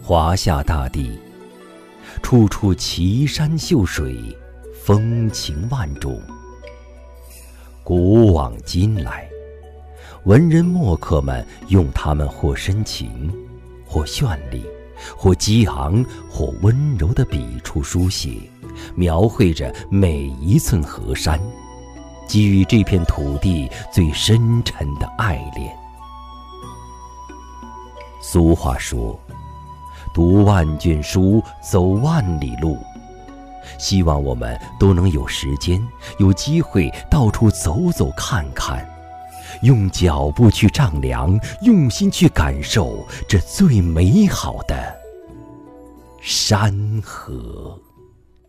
华夏大地，处处奇山秀水，风情万种。古往今来，文人墨客们用它们或深情，或绚丽，或激昂，或温柔的笔触书写，描绘着每一寸河山，给予这片土地最深沉的爱恋。俗话说，读万卷书，走万里路。希望我们都能有时间，有机会到处走走看看，用脚步去丈量，用心去感受这最美好的山河。